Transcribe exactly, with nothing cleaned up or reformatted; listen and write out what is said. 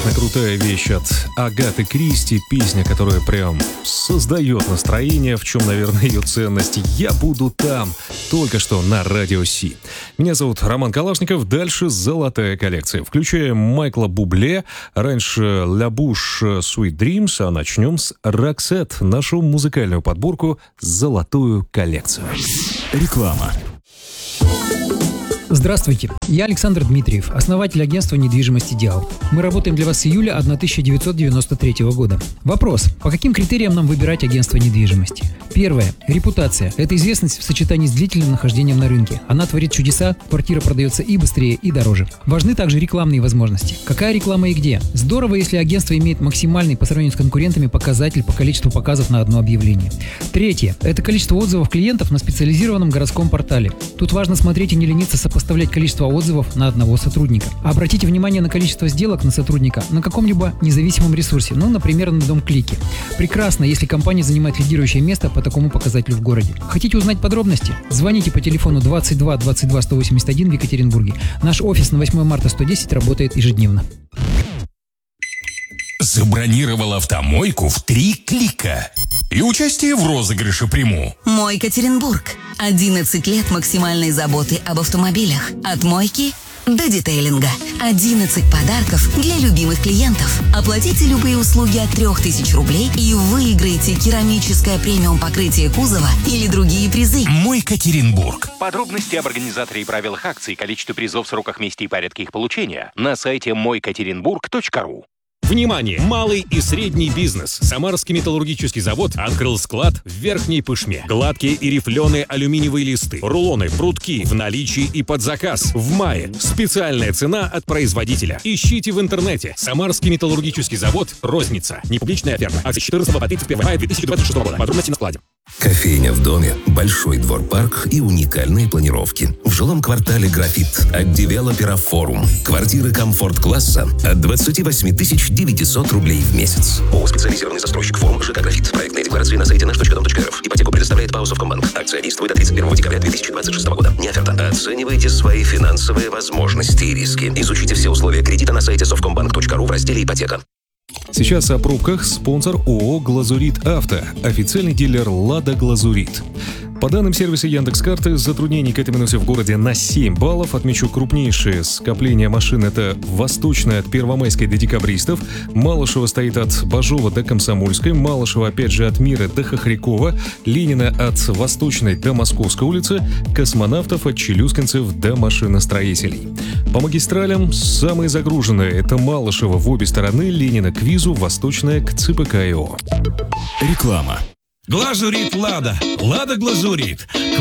невероятно крутая вещь от Агаты Кристи, песня, которая прям создает настроение, в чем, наверное, ее ценность. «Я буду там», только что на Радио Си. Меня зовут Роман Калашников, дальше золотая коллекция. Включаем Майкла Бубле, раньше La Bouche Sweet Dreams, а начнем с Roxette, нашу музыкальную подборку «Золотую коллекцию». Реклама. Здравствуйте, я Александр Дмитриев, основатель агентства недвижимости «Диал». Мы работаем для вас с июля тысяча девятьсот девяносто третьего года. Вопрос: по каким критериям нам выбирать агентство недвижимости? Первое. Репутация. Это известность в сочетании с длительным нахождением на рынке. Она творит чудеса, квартира продается и быстрее, и дороже. Важны также рекламные возможности. Какая реклама и где? Здорово, если агентство имеет максимальный по сравнению с конкурентами показатель по количеству показов на одно объявление. Третье. Это количество отзывов клиентов на специализированном городском портале. Тут важно смотреть и не лениться сопоставлять количество отзывов на одного сотрудника. Обратите внимание на количество сделок на сотрудника на каком-либо независимом ресурсе, ну, например, на Домклике. Прекрасно, если компания занимает лидирующее место по такому показателю в городе. Хотите узнать подробности? Звоните по телефону двадцать два двадцать два сто восемьдесят один в Екатеринбурге. Наш офис на восьмое марта сто десять работает ежедневно. Забронировал автомойку в три клика. И участие в розыгрыше приму. Мой Екатеринбург. одиннадцать лет максимальной заботы об автомобилях. От мойки до детейлинга. одиннадцать подарков для любимых клиентов. Оплатите любые услуги от трех тысяч рублей и выиграете керамическое премиум покрытие кузова или другие призы. Мой Екатеринбург. Подробности об организаторе и правилах акций, количестве призов, сроках, месте и порядке их получения на сайте мой екатеринбург точка ру. Внимание! Малый и средний бизнес. Самарский металлургический завод открыл склад в Верхней Пышме. Гладкие и рифленые алюминиевые листы, рулоны, прутки в наличии и под заказ. В мае. Специальная цена от производителя. Ищите в интернете. Самарский металлургический завод. Розница. Непубличная оферта. Акции с четырнадцатого по тридцать первое мая две тысячи двадцать шестого года. Подробности на складе. Кофейня в доме, большой двор-парк и уникальные планировки. В жилом квартале «Графит» от девелопера «Форум». Квартиры комфорт-класса от двадцать восемь тысяч девятьсот рублей в месяц. ООО «Специализированный застройщик «Форум» ЖК «Графит». Проектные декларации на сайте наш точка дом точка рф. Ипотеку предоставляет ПАО «Совкомбанк». Акция действует до тридцать первого декабря две тысячи двадцать шестого года. Не оферта. Оценивайте свои финансовые возможности и риски. Изучите все условия кредита на сайте совкомбанк точка ру в разделе «Ипотека». Сейчас о пробках спонсор ООО «Глазурит Авто», официальный дилер «Лада Глазурит». По данным сервиса Яндекс.Карты, затруднений к этой минуте в городе на семь баллов. Отмечу крупнейшие скопления машин. Это Восточная от Первомайской до Декабристов, Малышева стоит от Бажова до Комсомольской, Малышева опять же от Мира до Хохрякова, Ленина от Восточной до Московской улицы, Космонавтов от Челюскинцев до Машиностроителей. По магистралям самые загруженные — это Малышева в обе стороны, Ленина к Визу, Восточная к ЦПК ИО. Реклама. Глазурит Лада. Лада Глазурит.